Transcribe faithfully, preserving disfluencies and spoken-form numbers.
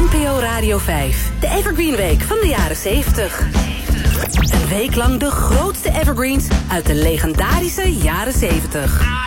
N P O Radio vijf. De Evergreen Week van de jaren zeventig. Een week lang de grootste evergreens uit de legendarische jaren zeventig.